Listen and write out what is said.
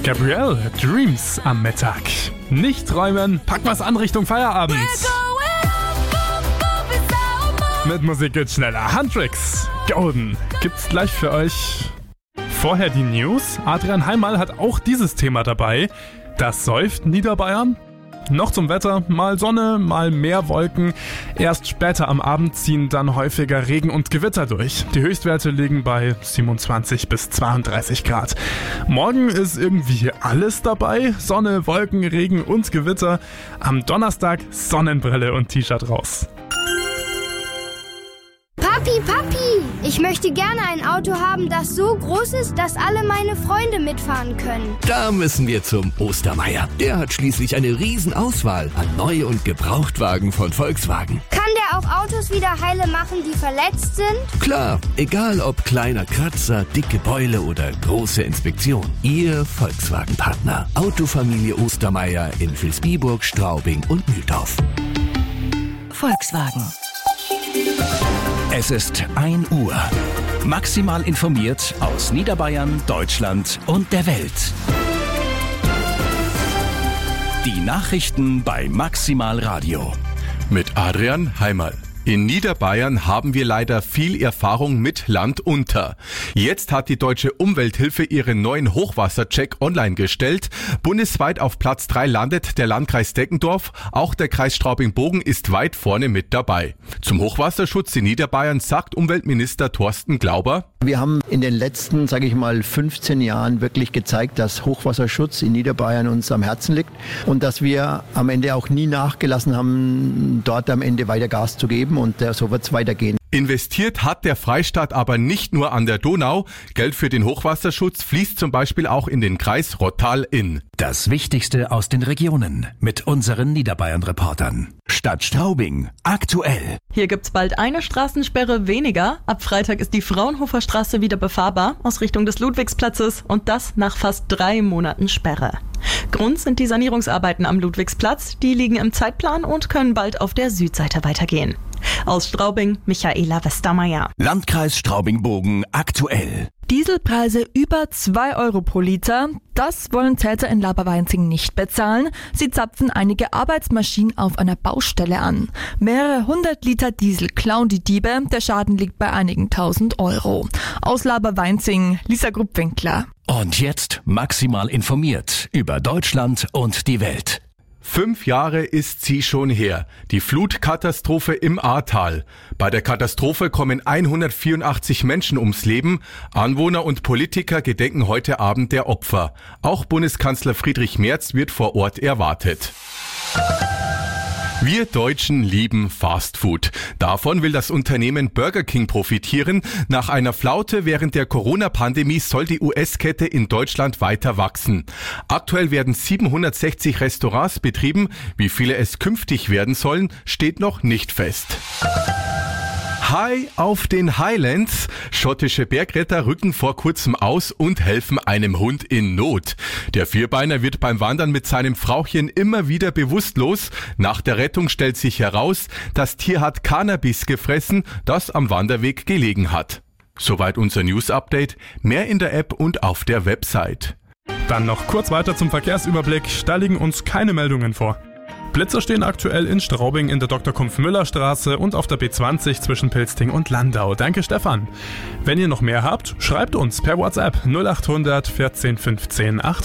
Gabrielle, Dreams am Mittag. Nicht träumen, pack was an Richtung Feierabend. Mit Musik geht's schneller. Handtricks, Golden, gibt's gleich für euch. Vorher die News. Adrian Heimal hat auch dieses Thema dabei. Das säuft Niederbayern. Noch zum Wetter, mal Sonne, mal mehr Wolken. Erst später am Abend ziehen dann häufiger Regen und Gewitter durch. Die Höchstwerte liegen bei 27 bis 32 Grad. Morgen ist irgendwie alles dabei. Sonne, Wolken, Regen und Gewitter. Am Donnerstag Sonnenbrille und T-Shirt raus. Papi, ich möchte gerne ein Auto haben, das so groß ist, dass alle meine Freunde mitfahren können. Da müssen wir zum Ostermeier. Der hat schließlich eine Riesenauswahl an Neu- und Gebrauchtwagen von Volkswagen. Kann der auch Autos wieder heile machen, die verletzt sind? Klar, egal ob kleiner Kratzer, dicke Beule oder große Inspektion. Ihr Volkswagen-Partner. Autofamilie Ostermeier in Vilsbiburg, Straubing und Mühldorf. Volkswagen. Es ist 1 Uhr. Maximal informiert aus Niederbayern, Deutschland und der Welt. Die Nachrichten bei Maximal Radio. Mit Adrian Heimal. In Niederbayern haben wir leider viel Erfahrung mit Land unter. Jetzt hat die Deutsche Umwelthilfe ihren neuen Hochwassercheck online gestellt. Bundesweit auf Platz 3 landet der Landkreis Deggendorf. Auch der Kreis Straubing-Bogen ist weit vorne mit dabei. Zum Hochwasserschutz in Niederbayern sagt Umweltminister Thorsten Glauber: Wir haben in den letzten, 15 Jahren wirklich gezeigt, dass Hochwasserschutz in Niederbayern uns am Herzen liegt und dass wir am Ende auch nie nachgelassen haben, dort am Ende weiter Gas zu geben. Und so wird es weitergehen. Investiert hat der Freistaat aber nicht nur an der Donau. Geld für den Hochwasserschutz fließt zum Beispiel auch in den Kreis Rottal-Inn. Das Wichtigste aus den Regionen mit unseren Niederbayern-Reportern. Stadt Straubing, aktuell. Hier gibt's bald eine Straßensperre weniger. Ab Freitag ist die Fraunhofer Straße wieder befahrbar aus Richtung des Ludwigsplatzes und das nach fast 3 Monaten Sperre. Grund sind die Sanierungsarbeiten am Ludwigsplatz. Die liegen im Zeitplan und können bald auf der Südseite weitergehen. Aus Straubing, Michaela Westermeier. Landkreis Straubing-Bogen, aktuell. Dieselpreise über 2 Euro pro Liter. Das wollen Täter in Laberweinzing nicht bezahlen. Sie zapfen einige Arbeitsmaschinen auf einer Baustelle an. Mehrere 100 Liter Diesel klauen die Diebe. Der Schaden liegt bei einigen 1000 Euro. Aus Laberweinzing, Lisa Gruppwinkler. Und jetzt maximal informiert über Deutschland und die Welt. 5 Jahre ist sie schon her, die Flutkatastrophe im Ahrtal. Bei der Katastrophe kommen 184 Menschen ums Leben. Anwohner und Politiker gedenken heute Abend der Opfer. Auch Bundeskanzler Friedrich Merz wird vor Ort erwartet. Wir Deutschen lieben Fastfood. Davon will das Unternehmen Burger King profitieren. Nach einer Flaute während der Corona-Pandemie soll die US-Kette in Deutschland weiter wachsen. Aktuell werden 760 Restaurants betrieben. Wie viele es künftig werden sollen, steht noch nicht fest. High auf den Highlands. Schottische Bergretter rücken vor kurzem aus und helfen einem Hund in Not. Der Vierbeiner wird beim Wandern mit seinem Frauchen immer wieder bewusstlos. Nach der Rettung stellt sich heraus, das Tier hat Cannabis gefressen, das am Wanderweg gelegen hat. Soweit unser News-Update. Mehr in der App und auf der Website. Dann noch kurz weiter zum Verkehrsüberblick. Da liegen uns keine Meldungen vor. Blitzer stehen aktuell in Straubing in der Dr.Kumpf-Müller-Straße und auf der B20 zwischen Pilsting und Landau. Danke, Stefan. Wenn ihr noch mehr habt, schreibt uns per WhatsApp 0800 14 15 8.